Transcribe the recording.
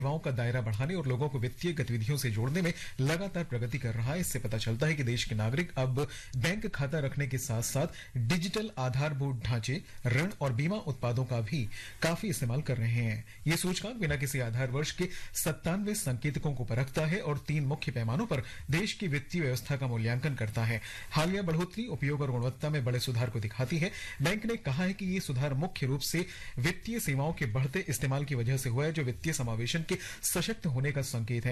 सेवाओं का दायरा बढ़ाने और लोगों को वित्तीय गतिविधियों से जोड़ने में लगातार प्रगति कर रहा है। इससे पता चलता है कि देश के नागरिक अब बैंक खाता रखने के साथ साथ डिजिटल आधारभूत ढांचे, ऋण और बीमा उत्पादों का भी काफी इस्तेमाल कर रहे हैं। ये सूचकांक बिना किसी आधार वर्ष के 97 संकेतकों को परखता है और 3 मुख्य पैमानों पर देश की वित्तीय व्यवस्था का मूल्यांकन करता है। हालिया बढ़ोतरी उपयोग और गुणवत्ता में बड़े सुधार को दिखाती है। बैंक ने कहा है कि ये सुधार मुख्य रूप से वित्तीय सेवाओं के बढ़ते इस्तेमाल की वजह से हुआ है, जो वित्तीय समावेशन के सशक्त होने का संकेत है।